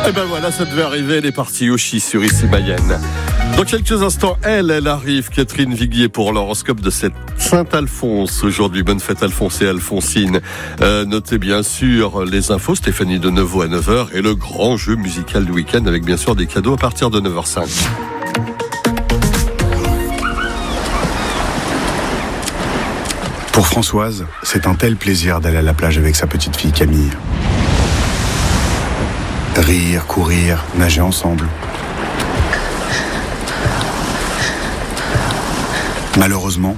Et ben voilà, ça devait arriver, elle est partie Yoshi sur Ici Mayenne. Dans quelques instants, elle arrive, Catherine Viguier, pour l'horoscope de cette Saint-Alphonse. Aujourd'hui, bonne fête Alphonse et Alphonsine. Notez bien sûr les infos, Stéphanie de Neveu à 9h et le grand jeu musical du week-end avec bien sûr des cadeaux à partir de 9h05. Pour Françoise, c'est un tel plaisir d'aller à la plage avec sa petite fille Camille. Rire, courir, nager ensemble. Malheureusement,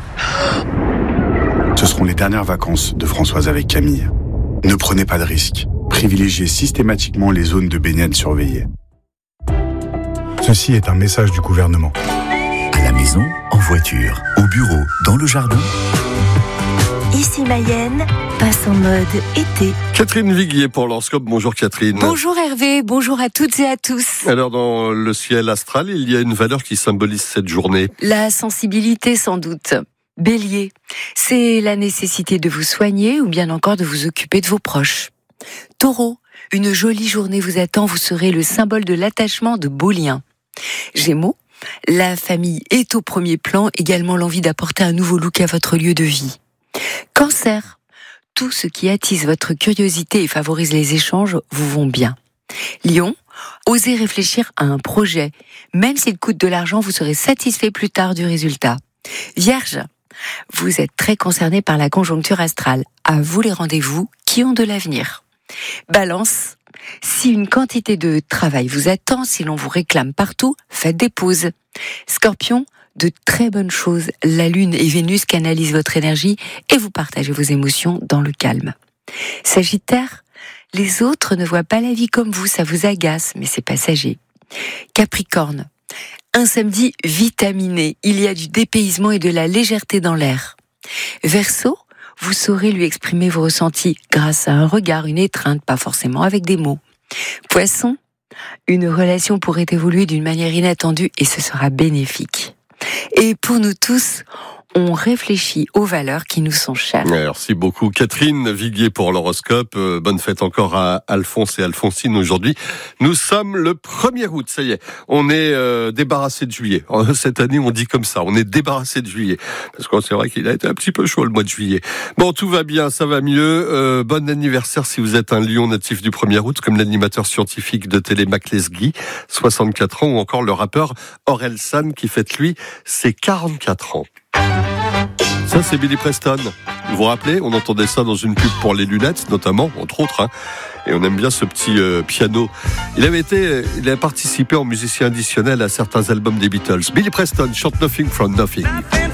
ce seront les dernières vacances de Françoise avec Camille. Ne prenez pas de risques. Privilégiez systématiquement les zones de baignade surveillées. Ceci est un message du gouvernement. À la maison, en voiture, au bureau, dans le jardin. Ici Mayenne passe en mode été. Catherine Viguier pour l'horoscope. Bonjour Catherine. Bonjour Hervé, bonjour à toutes et à tous. Alors dans le ciel astral, il y a une valeur qui symbolise cette journée. La sensibilité sans doute. Bélier, c'est la nécessité de vous soigner ou bien encore de vous occuper de vos proches. Taureau, une jolie journée vous attend, vous serez le symbole de l'attachement, de beaux liens. Gémeaux, la famille est au premier plan, également l'envie d'apporter un nouveau look à votre lieu de vie. Cancer, tout ce qui attise votre curiosité et favorise les échanges vous vont bien. Lion, osez réfléchir à un projet. Même s'il coûte de l'argent, vous serez satisfait plus tard du résultat. Vierge, vous êtes très concerné par la conjoncture astrale. À vous les rendez-vous qui ont de l'avenir. Balance, si une quantité de travail vous attend, si l'on vous réclame partout, faites des pauses. Scorpion, de très bonnes choses. La Lune et Vénus canalisent votre énergie et vous partagez vos émotions dans le calme. Sagittaire, les autres ne voient pas la vie comme vous, ça vous agace, mais c'est passager. Capricorne, un samedi vitaminé, il y a du dépaysement et de la légèreté dans l'air. Verseau, vous saurez lui exprimer vos ressentis grâce à un regard, une étreinte, pas forcément avec des mots. Poisson, une relation pourrait évoluer d'une manière inattendue et ce sera bénéfique. Et pour nous tous, on réfléchit aux valeurs qui nous sont chères. Merci beaucoup Catherine Viguier pour l'horoscope. Bonne fête encore à Alphonse et Alphonsine aujourd'hui. Nous sommes le 1er août, ça y est. On est débarrassé de juillet. Cette année, on dit comme ça, on est débarrassé de juillet. Parce que c'est vrai qu'il a été un petit peu chaud le mois de juillet. Bon, tout va bien, ça va mieux. Bon anniversaire si vous êtes un lion natif du 1er août, comme l'animateur scientifique de télé Mac Lesguy, 64 ans, ou encore le rappeur Orelsan qui fête lui ses 44 ans. Ça, c'est Billy Preston. Vous vous rappelez, on entendait ça dans une pub pour les lunettes, notamment, entre autres. Et on aime bien ce petit piano. Il a participé en musicien additionnel à certains albums des Beatles. Billy Preston chante Nothing from Nothing.